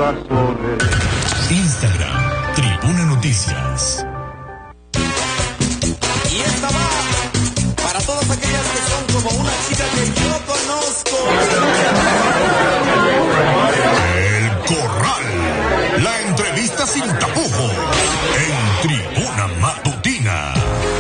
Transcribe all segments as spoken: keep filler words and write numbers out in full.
corazones. Instagram, Tribuna Noticias. Y esta va para todas aquellas que son como una chica que yo conozco. El Corral. La entrevista sin tapujos. En Tribuna Matutina.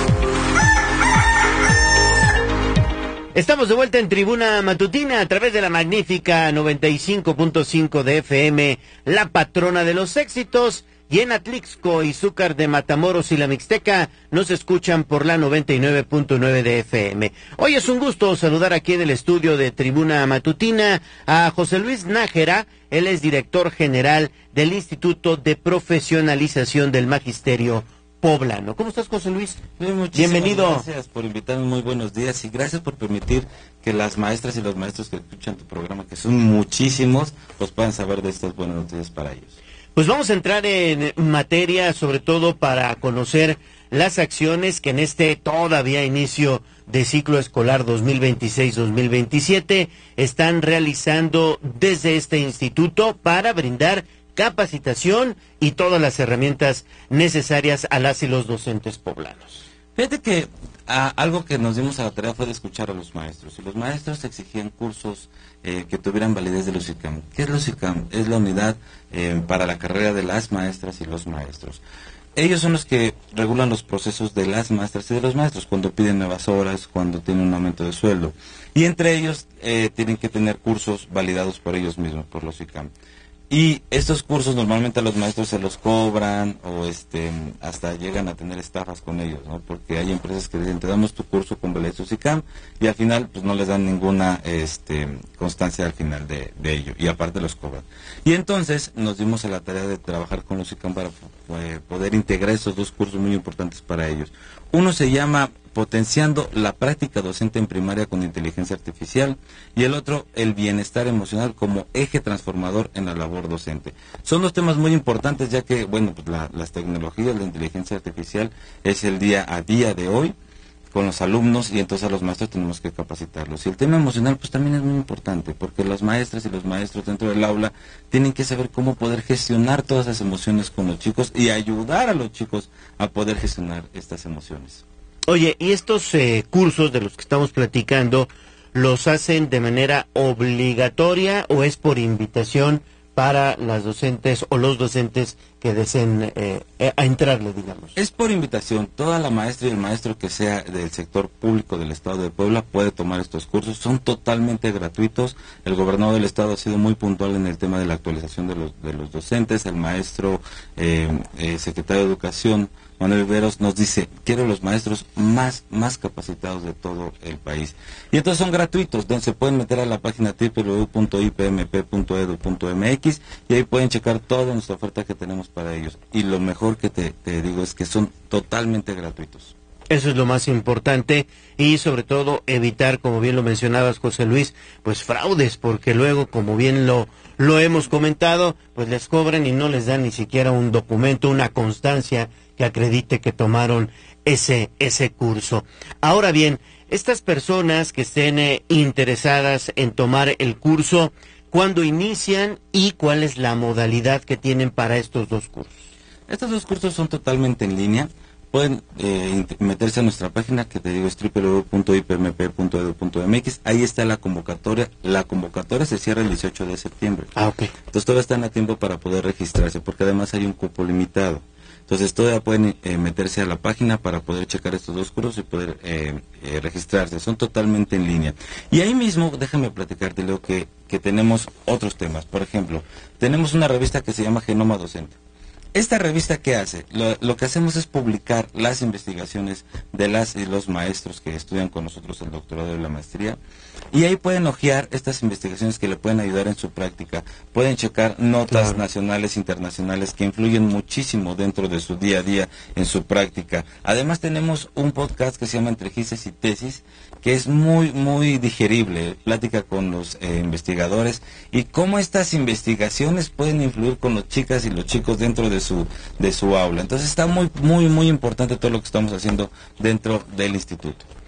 Estamos de vuelta en Tribuna Matutina a través de la magnífica noventa y cinco punto cinco de F M, la patrona de los éxitos. Y en Atlixco, Izúcar de Matamoros y la Mixteca nos escuchan por la noventa y nueve punto nueve de F M. Hoy es un gusto saludar aquí en el estudio de Tribuna Matutina a José Luis Nájera. Él es director general del Instituto de Profesionalización del Magisterio Poblano. ¿Cómo estás, José Luis? Muchísimas Bienvenido. Gracias por invitarme, muy buenos días y gracias por permitir que las maestras y los maestros que escuchan tu programa, que son muchísimos, pues puedan saber de estas buenas noticias para ellos. Pues vamos a entrar en materia, sobre todo para conocer las acciones que en este todavía inicio de ciclo escolar dos mil veintiséis dos mil veintisiete están realizando desde este instituto para brindar capacitación y todas las herramientas necesarias a las y los docentes poblanos. Fíjate que a, algo que nos dimos a la tarea fue de escuchar a los maestros, y los maestros exigían cursos eh, que tuvieran validez de los I C A M. ¿Qué es los I C A M? Es la unidad eh, para la carrera de las maestras y los maestros. Ellos son los que regulan los procesos de las maestras y de los maestros, cuando piden nuevas horas, cuando tienen un aumento de sueldo. Y entre ellos eh, tienen que tener cursos validados por ellos mismos, por los I C A M. Y estos cursos normalmente a los maestros se los cobran o este hasta llegan a tener estafas con ellos, ¿no? Porque hay empresas que dicen, te damos tu curso con validez I C A M y al final pues no les dan ninguna este constancia al final de, de ello y aparte los cobran. Y entonces nos dimos a la tarea de trabajar con los I C A M para eh, poder integrar estos dos cursos muy importantes para ellos. Uno se llama Potenciando la práctica docente en primaria con inteligencia artificial y el otro, el bienestar emocional como eje transformador en la labor docente. Son dos temas muy importantes ya que, bueno, pues la, las tecnologías, la inteligencia artificial es el día a día de hoy con los alumnos y entonces a los maestros tenemos que capacitarlos. Y el tema emocional pues también es muy importante porque las maestras y los maestros dentro del aula tienen que saber cómo poder gestionar todas esas emociones con los chicos y ayudar a los chicos a poder gestionar estas emociones. Oye, ¿y estos eh, cursos de los que estamos platicando los hacen de manera obligatoria o es por invitación para las docentes o los docentes que deseen eh, a entrarle, digamos? Es por invitación. Toda la maestra y el maestro que sea del sector público del Estado de Puebla puede tomar estos cursos. Son totalmente gratuitos. El gobernador del Estado ha sido muy puntual en el tema de la actualización de los, de los docentes. El maestro eh, eh, secretario de Educación, Manuel Viveros, nos dice, quiero los maestros más, más capacitados de todo el país. Y entonces son gratuitos, donde se pueden meter a la página doble u doble u doble u punto i p m p punto e d u punto m x y ahí pueden checar toda nuestra oferta que tenemos para ellos. Y lo mejor que te, te digo es que son totalmente gratuitos. Eso es lo más importante y sobre todo evitar, como bien lo mencionabas, José Luis, pues fraudes, porque luego, como bien lo, lo hemos comentado, pues les cobran y no les dan ni siquiera un documento, una constancia que acredite que tomaron ese, ese curso. Ahora bien, estas personas que estén eh, interesadas en tomar el curso, ¿cuándo inician y cuál es la modalidad que tienen para estos dos cursos? Estos dos cursos son totalmente en línea. Pueden eh, meterse a nuestra página, que te digo es doble u doble u doble u punto i p m p punto e d u punto m x. Ahí está la convocatoria. La convocatoria se cierra el dieciocho de septiembre. Ah, ok. Entonces todavía están a tiempo para poder registrarse, porque además hay un cupo limitado. Entonces todavía pueden eh, meterse a la página para poder checar estos dos cursos y poder eh, eh, registrarse. Son totalmente en línea. Y ahí mismo, déjame platicarte, Leo, que, que tenemos otros temas. Por ejemplo, tenemos una revista que se llama Genoma Docente. Esta revista, ¿qué hace? Lo, lo que hacemos es publicar las investigaciones de las y los maestros que estudian con nosotros el doctorado y la maestría, y ahí pueden hojear estas investigaciones que le pueden ayudar en su práctica. Pueden checar notas claro. nacionales, internacionales, que influyen muchísimo dentro de su día a día en su práctica. Además tenemos un podcast que se llama Entre Gises y Tesis, que es muy, muy digerible, plática con los eh, investigadores y cómo estas investigaciones pueden influir con las chicas y los chicos dentro de su de su aula. Entonces está muy, muy, muy importante todo lo que estamos haciendo dentro del instituto.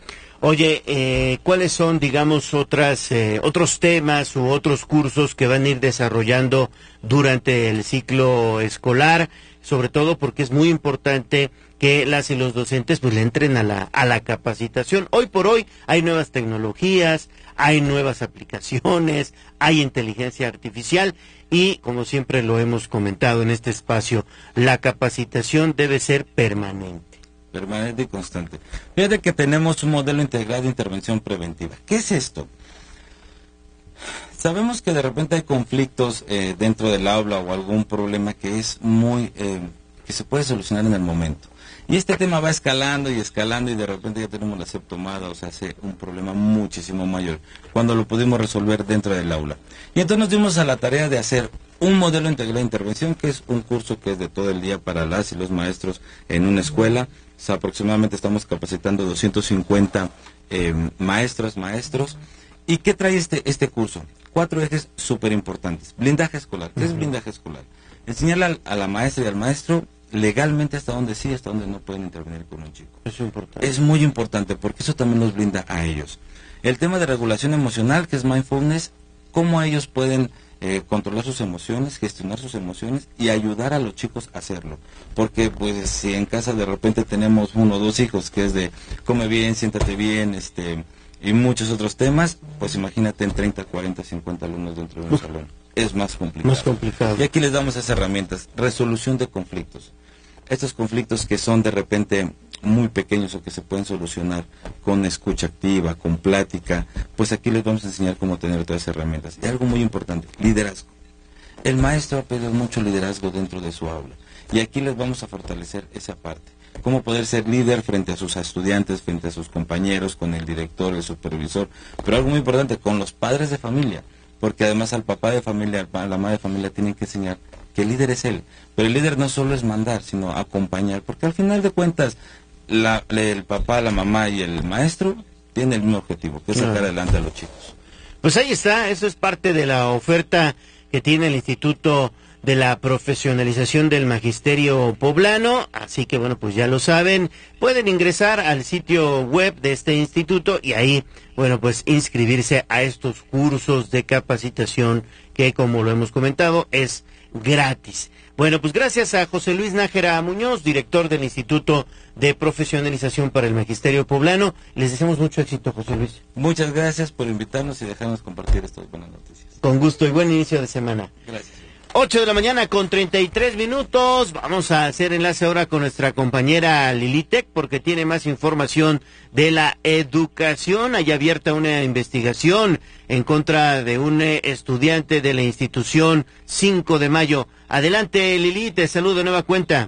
Oye, eh, ¿cuáles son, digamos, otras eh, otros temas u otros cursos que van a ir desarrollando durante el ciclo escolar? Sobre todo porque es muy importante que las y los docentes pues le entren a la a la capacitación. Hoy por hoy hay nuevas tecnologías, hay nuevas aplicaciones, hay inteligencia artificial y, como siempre lo hemos comentado en este espacio, la capacitación debe ser permanente. Permanente y constante. Fíjate que tenemos un modelo integral de intervención preventiva. ¿Qué es esto? Sabemos que de repente hay conflictos eh, dentro del aula o algún problema que es muy, eh, que se puede solucionar en el momento. Y este tema va escalando y escalando y de repente ya tenemos la septomada, o sea, hace un problema muchísimo mayor, cuando lo pudimos resolver dentro del aula. Y entonces nos dimos a la tarea de hacer un modelo integral de intervención, que es un curso que es de todo el día para las y los maestros en una escuela. O sea, aproximadamente estamos capacitando doscientos cincuenta eh, maestros, maestros. ¿Y qué trae este, este curso? Cuatro ejes súper importantes. Blindaje escolar. ¿Qué es blindaje escolar? Enseñarle a, a la maestra y al maestro legalmente hasta donde sí, hasta donde no pueden intervenir con un chico. Es importante. Es muy importante porque eso también los blinda a ellos. El tema de regulación emocional, que es mindfulness, cómo ellos pueden eh, controlar sus emociones, gestionar sus emociones y ayudar a los chicos a hacerlo. Porque pues si en casa de repente tenemos uno o dos hijos que es de come bien, siéntate bien, este y muchos otros temas, pues imagínate en treinta, cuarenta, cincuenta alumnos dentro de un Uf. salón. Es más complicado. Más complicado. Y aquí les damos esas herramientas. Resolución de conflictos. Estos conflictos que son de repente muy pequeños o que se pueden solucionar con escucha activa, con plática, pues aquí les vamos a enseñar cómo tener todas esas herramientas. Y algo muy importante, liderazgo. El maestro ha pedido mucho liderazgo dentro de su aula. Y aquí les vamos a fortalecer esa parte. Cómo poder ser líder frente a sus estudiantes, frente a sus compañeros, con el director, el supervisor. Pero algo muy importante, con los padres de familia. Porque además al papá de familia, a la madre de familia tienen que enseñar que el líder es él. Pero el líder no solo es mandar, sino acompañar. Porque al final de cuentas, la, el papá, la mamá y el maestro tienen el mismo objetivo, que es sacar adelante a los chicos. Pues ahí está, eso es parte de la oferta que tiene el Instituto de la Profesionalización del Magisterio Poblano, así que bueno, pues ya lo saben, pueden ingresar al sitio web de este instituto y ahí, bueno, pues inscribirse a estos cursos de capacitación que, como lo hemos comentado, es gratis. Bueno, pues gracias a José Luis Nájera Muñoz, director del Instituto de Profesionalización para el Magisterio Poblano. Les deseamos mucho éxito, José Luis. Muchas gracias por invitarnos y dejarnos compartir estas buenas noticias. Con gusto y buen inicio de semana. Gracias. ocho de la mañana con treinta y tres minutos. Vamos a hacer enlace ahora con nuestra compañera Lilitec porque tiene más información de la educación. Hay abierta una investigación en contra de un estudiante de la institución cinco de mayo. Adelante, Lili, te saludo de nueva cuenta.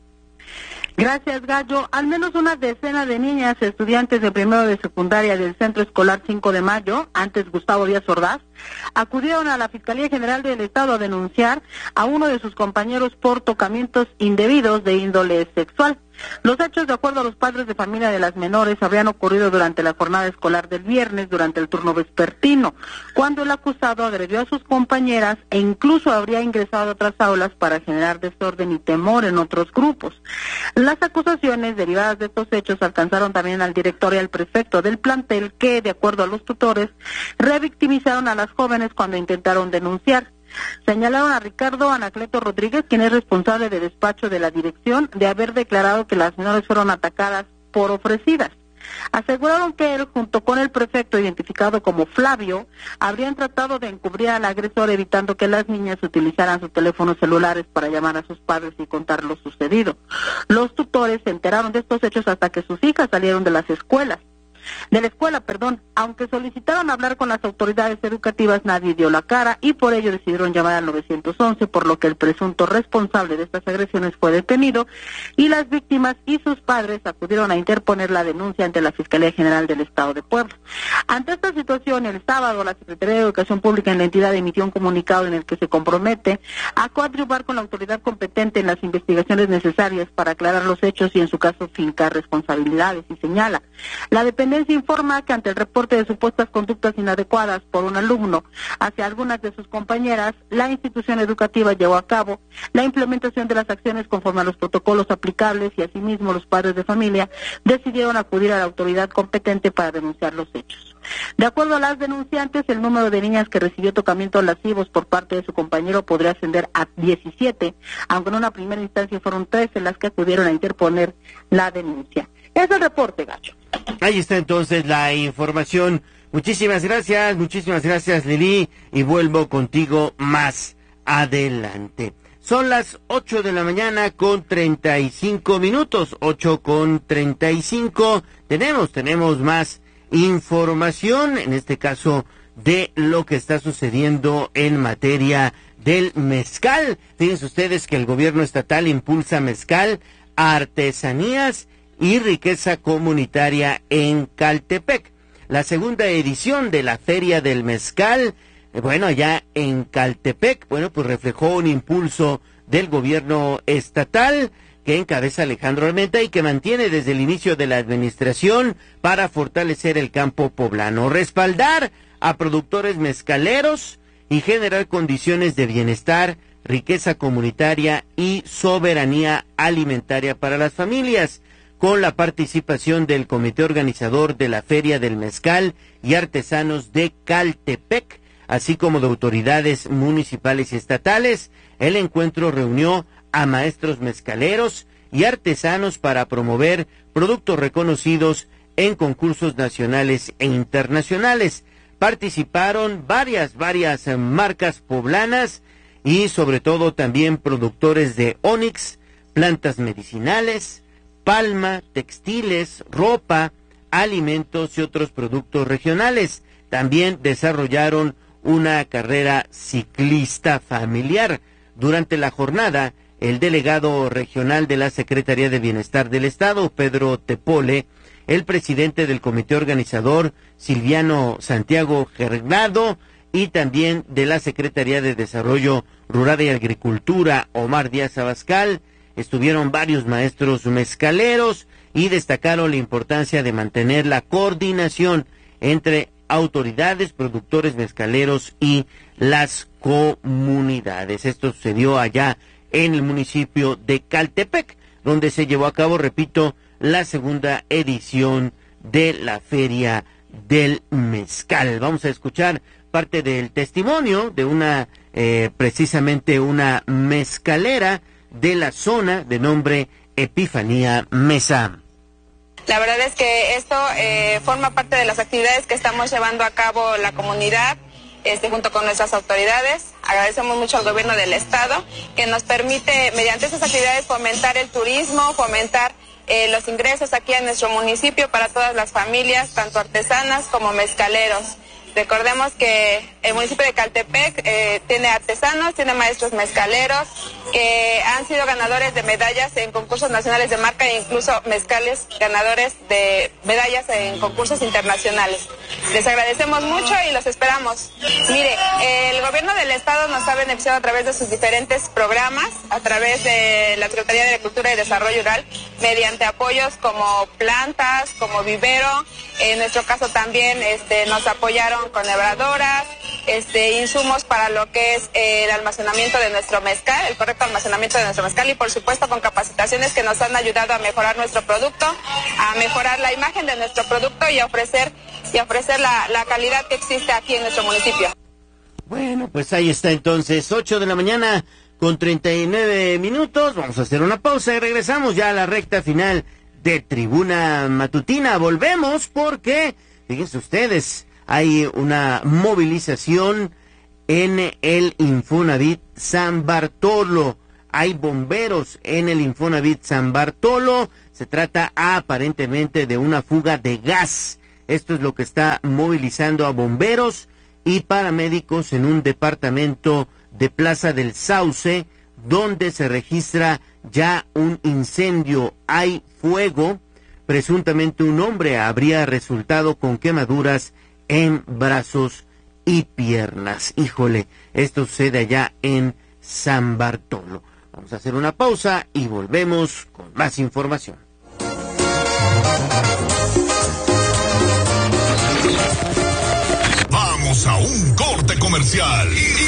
Gracias, Gallo. Al menos una decena de niñas estudiantes de primero de secundaria del Centro Escolar cinco de mayo, antes Gustavo Díaz Ordaz, acudieron a la Fiscalía General del Estado a denunciar a uno de sus compañeros por tocamientos indebidos de índole sexual. Los hechos, de acuerdo a los padres de familia de las menores, habrían ocurrido durante la jornada escolar del viernes, durante el turno vespertino, cuando el acusado agredió a sus compañeras e incluso habría ingresado a otras aulas para generar desorden y temor en otros grupos. Las acusaciones derivadas de estos hechos alcanzaron también al director y al prefecto del plantel, que, de acuerdo a los tutores, revictimizaron a las jóvenes cuando intentaron denunciar. Señalaron a Ricardo Anacleto Rodríguez, quien es responsable de despacho de la dirección, de haber declarado que las menores fueron atacadas por ofrecidas. Aseguraron que él, junto con el prefecto identificado como Flavio, habrían tratado de encubrir al agresor, evitando que las niñas utilizaran sus teléfonos celulares para llamar a sus padres y contar lo sucedido. Los tutores se enteraron de estos hechos hasta que sus hijas salieron de las escuelas. De la escuela, perdón, aunque solicitaron hablar con las autoridades educativas, nadie dio la cara y por ello decidieron llamar al nueve once, por lo que el presunto responsable de estas agresiones fue detenido y las víctimas y sus padres acudieron a interponer la denuncia ante la Fiscalía General del Estado de Puebla. Ante esta situación, el sábado, la Secretaría de Educación Pública en la entidad emitió un comunicado en el que se compromete a coadyuvar con la autoridad competente en las investigaciones necesarias para aclarar los hechos y, en su caso, fincar responsabilidades, y señala: la dependencia dependencia informa que ante el reporte de supuestas conductas inadecuadas por un alumno hacia algunas de sus compañeras, la institución educativa llevó a cabo la implementación de las acciones conforme a los protocolos aplicables y asimismo los padres de familia decidieron acudir a la autoridad competente para denunciar los hechos. De acuerdo a las denunciantes, el número de niñas que recibió tocamientos lascivos por parte de su compañero podría ascender a diecisiete, aunque en una primera instancia fueron trece las que acudieron a interponer la denuncia. Es el reporte, Gacho. Ahí está entonces la información. Muchísimas gracias, muchísimas gracias, Lili, y vuelvo contigo más adelante. Son las ocho de la mañana con treinta y cinco minutos, ocho con treinta y cinco. Tenemos, tenemos más información, en este caso de lo que está sucediendo en materia del mezcal. Fíjense ustedes que el gobierno estatal impulsa mezcal, artesanías y riqueza comunitaria en Caltepec. La segunda edición de la Feria del Mezcal, eh, bueno, allá en Caltepec, bueno, pues reflejó un impulso del gobierno estatal que encabeza Alejandro Armenta y que mantiene desde el inicio de la administración para fortalecer el campo poblano, respaldar a productores mezcaleros y generar condiciones de bienestar, riqueza comunitaria y soberanía alimentaria para las familias, con la participación del comité organizador de la Feria del Mezcal y artesanos de Caltepec, así como de autoridades municipales y estatales. El encuentro reunió a maestros mezcaleros y artesanos para promover productos reconocidos en concursos nacionales e internacionales. Participaron varias, varias marcas poblanas y sobre todo también productores de ónix, plantas medicinales, palma, textiles, ropa, alimentos y otros productos regionales. También desarrollaron una carrera ciclista familiar. Durante la jornada, el delegado regional de la Secretaría de Bienestar del Estado, Pedro Tepole, el presidente del comité organizador, Silviano Santiago Gergado, y también de la Secretaría de Desarrollo Rural y Agricultura, Omar Díaz Abascal, estuvieron varios maestros mezcaleros y destacaron la importancia de mantener la coordinación entre autoridades, productores mezcaleros y las comunidades. Esto sucedió allá en el municipio de Caltepec, donde se llevó a cabo, repito, la segunda edición de la Feria del Mezcal. Vamos a escuchar parte del testimonio de una, eh, precisamente una mezcalera de la zona de nombre Epifanía Mesa. La verdad es que esto eh, forma parte de las actividades que estamos llevando a cabo la comunidad, este, junto con nuestras autoridades. Agradecemos mucho al gobierno del estado que nos permite, mediante estas actividades, fomentar el turismo, fomentar eh, los ingresos aquí en nuestro municipio para todas las familias, tanto artesanas como mezcaleros. Recordemos que el municipio de Caltepec eh, tiene artesanos, tiene maestros mezcaleros que han sido ganadores de medallas en concursos nacionales de marca e incluso mezcales ganadores de medallas en concursos internacionales. Les agradecemos mucho y los esperamos. Mire, el gobierno del estado nos ha beneficiado a través de sus diferentes programas, a través de la Secretaría de Agricultura y Desarrollo Rural, mediante apoyos como plantas, como vivero. En nuestro caso también este, nos apoyaron con nebradoras, este, insumos para lo que es eh, el almacenamiento de nuestro mezcal, el correcto almacenamiento de nuestro mezcal y por supuesto con capacitaciones que nos han ayudado a mejorar nuestro producto, a mejorar la imagen de nuestro producto y a ofrecer, y a ofrecer la, la calidad que existe aquí en nuestro municipio. Bueno, pues ahí está entonces, ocho de la mañana con treinta y nueve minutos. Vamos a hacer una pausa y regresamos ya a la recta final de Tribuna Matutina. Volvemos porque, fíjense ustedes, hay una movilización en el Infonavit San Bartolo. Hay bomberos en el Infonavit San Bartolo. Se trata aparentemente de una fuga de gas. Esto es lo que está movilizando a bomberos y paramédicos en un departamento de Plaza del Sauce, donde se registra ya un incendio. Hay fuego. Presuntamente un hombre habría resultado con quemaduras en brazos y piernas. Híjole, esto sucede allá en San Bartolo. Vamos a hacer una pausa y volvemos con más información. Vamos a un corte comercial y